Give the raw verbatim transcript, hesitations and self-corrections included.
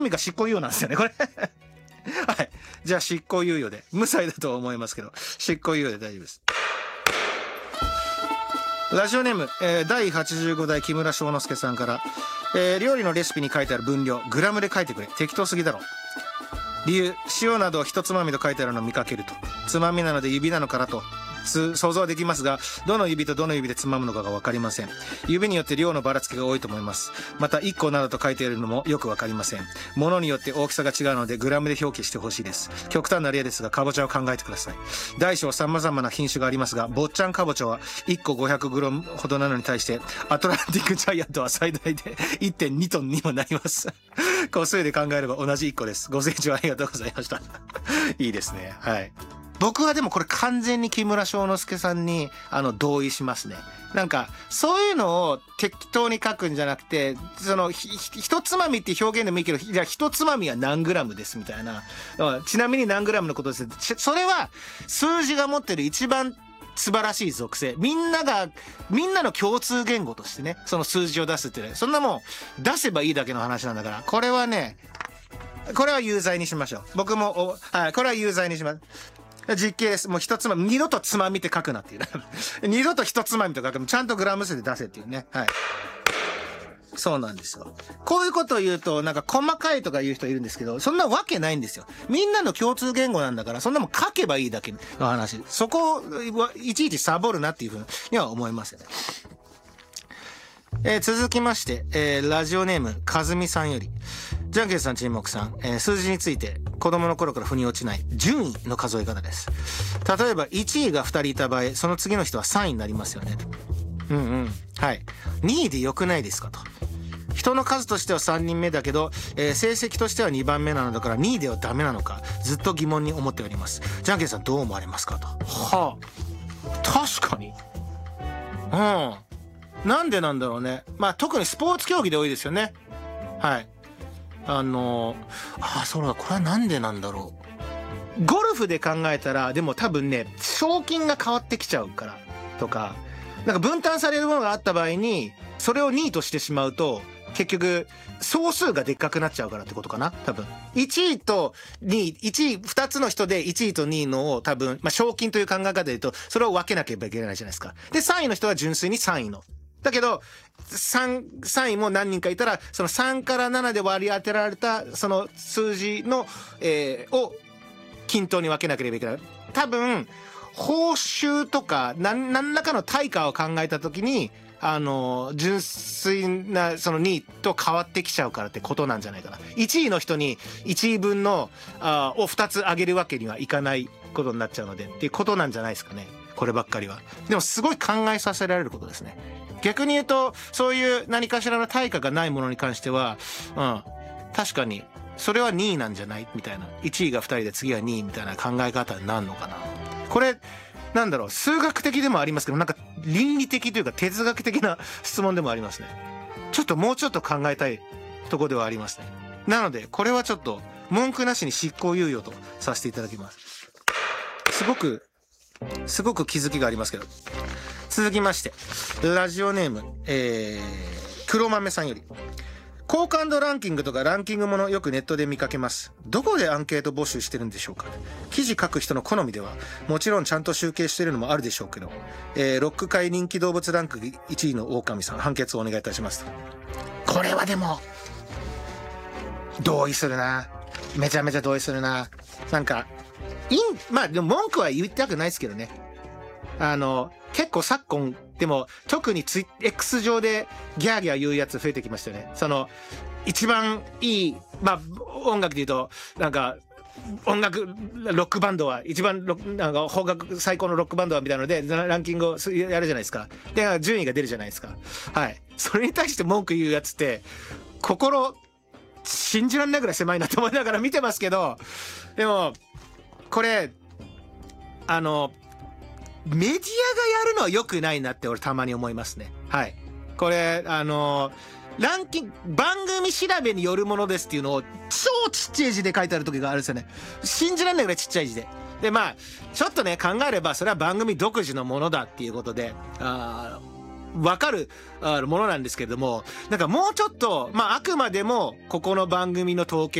みが執行猶予なんですよねこれはい、じゃあ執行猶予で、無罪だとは思いますけど執行猶予で大丈夫です。ラジオネーム、えー、だいはちじゅうごだい木村庄之助さんから、えー、料理のレシピに書いてある分量グラムで書いてくれ、適当すぎだろ。理由、塩など一つまみと書いてあるのを見かけると、つまみなので指なのかなと想像できますが、どの指とどの指でつまむのかが分かりません。指によって量のばらつきが多いと思います。またいっこなどと書いているのもよく分かりません。物によって大きさが違うのでグラムで表記してほしいです。極端な例ですが、かぼちゃを考えてください。大小様々な品種がありますが、坊ちゃんかぼちゃはいっこ ごひゃくグラム ほどなのに対して、アトランティックジャイアントは最大で いってんに トンにもなります個数で考えれば同じいっこです。ご清聴ありがとうございましたいいですね。はい、僕はでもこれ完全に木村庄之助さんにあの同意しますね。なんかそういうのを適当に書くんじゃなくて、そのひ一つまみって表現でもいいけど、じゃあ一つまみは何グラムですみたいな、ちなみに何グラムのことです。それは数字が持ってる一番素晴らしい属性、みんながみんなの共通言語としてね、その数字を出すってね、そんなもん出せばいいだけの話なんだから、これはね、これは有罪にしましょう。僕もはい、これは有罪にします。実刑です。もう一つまみ、二度とつまみって書くなっていう二度と一つまみと書く、ちゃんとグラム数で出せっていうね。はい、そうなんですよ。こういうことを言うとなんか細かいとか言う人いるんですけど、そんなわけないんですよ。みんなの共通言語なんだから、そんなもん書けばいいだけの話。そこをいちいちサボるなっていうふうには思いますよね。えー、続きまして、えー、ラジオネームかずみさんより、ジャンケンさん、沈黙さん、えー、数字について子供の頃から腑に落ちない順位の数え方です。例えばいちいがふたりいた場合、その次の人はさんいになりますよね。うんうん、はい、にいでよくないですかと。人の数としてはさんにんめだけど、えー、成績としてはにばんめなのだからにいではダメなのか、ずっと疑問に思っております。ジャンケンさんどう思われますかと。はあ、確かに、うん、なんでなんだろうね。まあ特にスポーツ競技で多いですよね。はい、あのあそうだ、これはなんでなんだろう。ゴルフで考えたら、でも多分ね、賞金が変わってきちゃうからとか、なんか分担されるものがあった場合にそれをにいとしてしまうと、結局総数がでっかくなっちゃうからってことかな。多分いちいとにい、いちいふたつの人でいちいとにいのを多分、まあ、賞金という考え方で言うとそれを分けなければいけないじゃないですか。でさんいの人は純粋にさんいのだけど、3, さんいも何人かいたら、そのさんからななで割り当てられたその数字の、えー、を均等に分けなければいけない。多分報酬とか何何らかの対価を考えた時に、あの純粋なそのにいと変わってきちゃうからってことなんじゃないかな。いちいの人にいちいぶんのあをふたつあげるわけにはいかないことになっちゃうのでっていうことなんじゃないですかね、こればっかりは。でもすごい考えさせられることですね。逆に言うと、そういう何かしらの対価がないものに関しては、うん、確かにそれはにいなんじゃないみたいな、いちいがふたりで次はにいみたいな考え方になるのかな。これなんだろう、数学的でもありますけど、なんか倫理的というか哲学的な質問でもありますね。ちょっともうちょっと考えたいところではありますね。なのでこれはちょっと文句なしに執行猶予とさせていただきます。すごくすごく気づきがありますけど。続きまして、ラジオネーム、えー、黒豆さんより、好感度ランキングとかランキングものよくネットで見かけます。どこでアンケート募集してるんでしょうか。記事書く人の好みではもちろんちゃんと集計してるのもあるでしょうけど、えー、ロック界人気動物ランクいちいの狼さん、判決をお願いいたします。これはでも同意するな、めちゃめちゃ同意するな。なんかいんまあでも文句は言いたくないですけどね。あの結構昨今でも特にツイ X 上でギャーギャー言うやつ増えてきましたよね。その一番いい、まあ音楽で言うとなんか音楽ロックバンドは一番ロなんか邦楽最高のロックバンドはみたいなのでランキングをやるじゃないですか。で順位が出るじゃないですか。はい、それに対して文句言うやつって心信じられないぐらい狭いなと思いながら見てますけど、でもこれあのメディアがやるのは良くないなって俺たまに思いますね。はい、これあのランキング番組調べによるものですっていうのを超ちっちゃい字で書いてある時があるんですよね。信じられないぐらいちっちゃい字で。でまあちょっとね考えればそれは番組独自のものだっていうことで、あわかるあのものなんですけれども、なんかもうちょっと、まああくまでもここの番組の統計